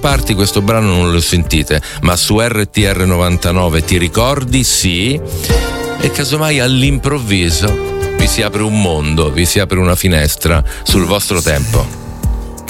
parti questo brano non lo sentite, ma su RTR 99 ti ricordi? Sì. E casomai all'improvviso vi si apre un mondo, vi si apre una finestra sul vostro tempo.